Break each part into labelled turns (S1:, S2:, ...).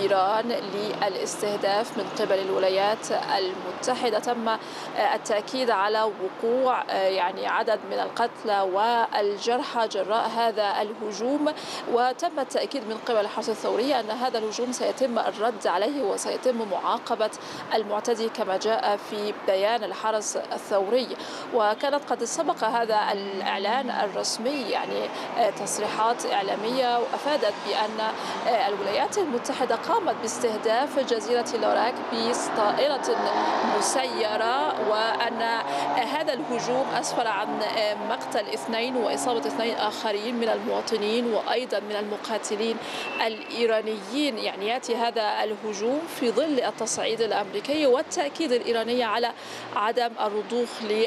S1: إيران للاستهداف من قبل الولايات المتحدة. تم التأكيد على وقوع يعني عدد من القتلى والجرحى جراء هذا الهجوم، وتم التأكيد من قبل الحرس الثوري أن هذا الهجوم سيتم الرد عليه وسيتم معاقبة المعتدي كما جاء في بيان الحرس الثوري. وكانت قد سبق هذا الإعلان الرسمي يعني تصريحات إعلامية وأفادت بأن الولايات المتحدة قامت باستهداف جزيرة لوراك بطائرة مسيرة، وأن هذا الهجوم أسفر عن مقتل 2 وإصابة 2 آخرين من المواطنين وأيضا من المقاتلين الإيرانيين. يعني يأتي هذا الهجوم في ظل التصعيد الأمريكي والتأكيد الإيراني على عدم الرضوخ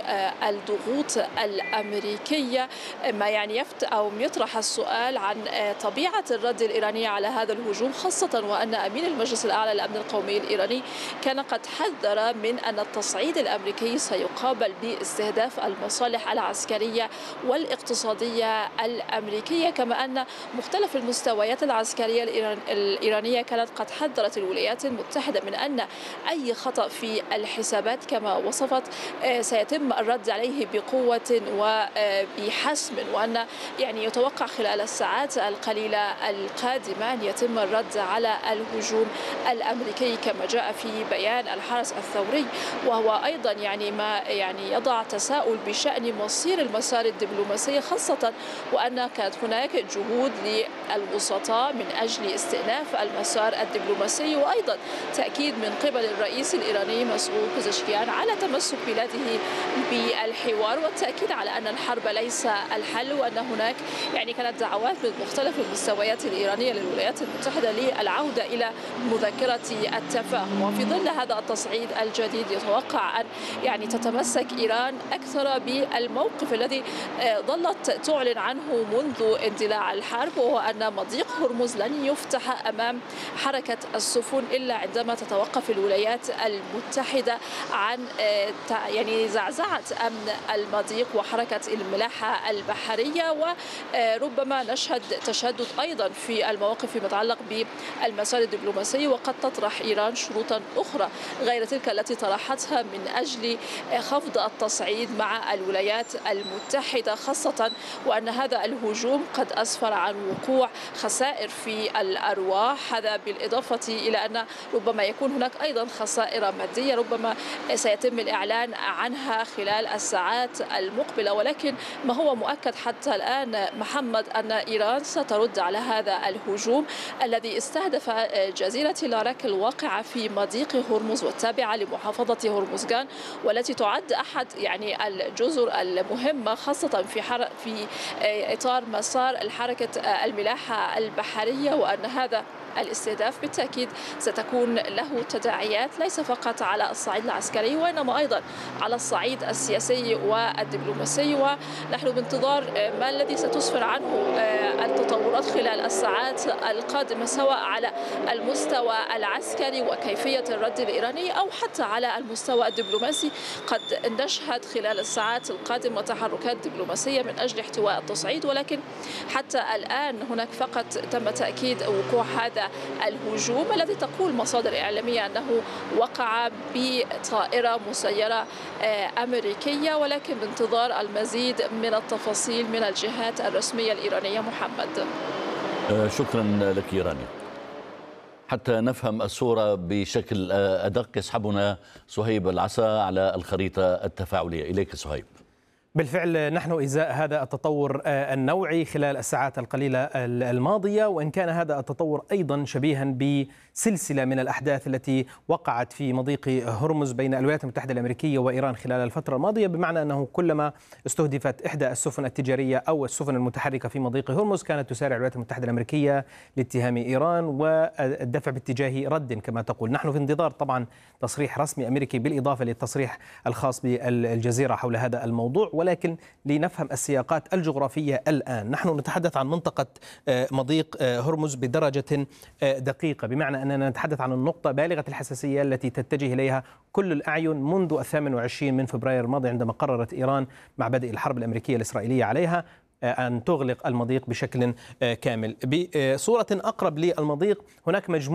S1: للضغوط الأمريكية، ما يعني يطرح السؤال عن طبيعة الرد الإيراني على هذا الهجوم، خاصة وأن أمين المجلس الأعلى للأمن القومي الإيراني كان قد حذر من أن التصعيد الأمريكي سيقابل باستهداف المصالح العسكرية والاقتصادية الأمريكية، كما أن مختلف المستويات العسكرية الإيرانية كانت قد حذرت الولايات المتحدة من أن أي خطأ في الحسابات كما وصفت سيتم الرد عليه بقوة وبحسم، وأن يعني يتوقع خلال الساعات القليلة القادمة أن يتم الرد على الهجوم الأمريكي كما جاء في بيان الحرس الثوري. وهو أيضا يعني ما يعني يضع تساؤل بشأن مصير المسار الدبلوماسي، خاصة وأن كانت هناك جهود للوسطاء من أجل استئناف المسار الدبلوماسي، وأيضا تأكيد من قبل الرئيس الإيراني مسعود بزشكيان على تمسك بلاده بالحوار والتأكيد على أن الحرب ليس الحل، وأن هناك يعني كانت دعوات من مختلف المستويات الإيرانية للولايات المتحدة للعودة إلى مذكرة التفاهم. وفي ظل هذا التصعيد الجديد يتوقع أن يعني تتمسك إيران أكثر بالموقف الذي ظلت تعلن عنه منذ اندلاع الحرب، وهو أن مضيق هرمز لن يفتح أمام حركة السفن إلا عندما تتوقف الولايات المتحدة عن يعني زعزعة أمن المضيق وحركة الملاحة البحرية، وربما نشهد تشدد أيضا في المواقف فيما يتعلق بالمسار الدبلوماسي، وقد تطرح إيران شروطا أخرى غير تلك التي طرحتها من أجل خفض التصعيد مع الولايات المتحدة، خاصة وأن هذا الهجوم قد أسفر عن وقوع خسائر في الأرواح. هذا بالإضافة إلى أن ربما يكون هناك أيضا خسائر مادية ربما سيتم الإعلان عنها خلال الساعات المقبلة، ولكن ما هو مؤكد حتى الآن محمد أن إيران سترد على هذا الهجوم الذي استهدف جزيرة لوراك الواقعة في مضيق هرمز والتابعة لمحافظة هرمزغان، والتي تعد أحد يعني الجزر المهمة خاصة في إطار مسار الحركة الملاحة البحرية، وأن هذا الاستهداف بالتأكيد ستكون له تداعيات ليس فقط على الصعيد العسكري وإنما أيضا على الصعيد السياسي والدبلوماسي. ونحن بانتظار ما الذي ستسفر عنه التطورات خلال الساعات القادمة، سواء على المستوى العسكري وكيفية الرد الإيراني أو حتى على المستوى الدبلوماسي. قد نشهد خلال الساعات القادمة تحركات دبلوماسية من أجل احتواء التصعيد، ولكن حتى الآن هناك فقط تم تأكيد وقوع هذا الهجوم الذي تقول مصادر إعلامية أنه وقع بطائرة مسيرة أمريكية، ولكن بانتظار المزيد من التفاصيل من الجهات الرسمية الإيرانية. محمد،
S2: شكرا لك رانيا. حتى نفهم الصورة بشكل أدق يسحبنا صهيب العصا على الخريطة التفاعلية. إليك صهيب.
S3: بالفعل نحن إزاء هذا التطور النوعي خلال الساعات القليلة الماضية، وإن كان هذا التطور أيضا شبيها بسلسلة من الأحداث التي وقعت في مضيق هرمز بين الولايات المتحدة الأمريكية وإيران خلال الفترة الماضية، بمعنى أنه كلما استهدفت إحدى السفن التجارية أو السفن المتحركة في مضيق هرمز كانت تسارع الولايات المتحدة الأمريكية لاتهام إيران والدفع باتجاه رد كما تقول. نحن في انتظار طبعا تصريح رسمي أمريكي بالإضافة للتصريح الخاص بالجزيرة حول هذا الموضوع، ولكن لنفهم السياقات الجغرافية الآن. نحن نتحدث عن منطقة مضيق هرمز بدرجة دقيقة، بمعنى أننا نتحدث عن النقطة بالغة الحساسية التي تتجه إليها كل الأعين منذ 28 من فبراير الماضي، عندما قررت إيران مع بدء الحرب الأمريكية الإسرائيلية عليها أن تغلق المضيق بشكل كامل. بصورة أقرب للمضيق هناك مجموعة